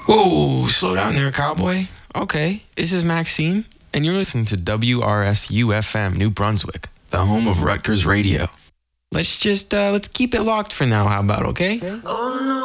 Whoa, slow down there, cowboy. Okay, this is Maxime, and you're listening to WRSU-FM New Brunswick, the home of Rutgers Radio. Let's keep it locked for now, how about, okay?